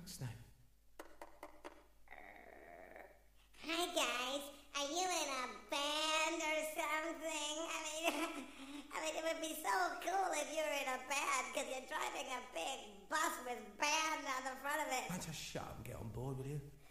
next now? Hi guys, are you in a band or something? I mean, it would be so cool if you were in a band because you're driving a big bus with band on the front of it. Why don't you shut up and get on board, will you?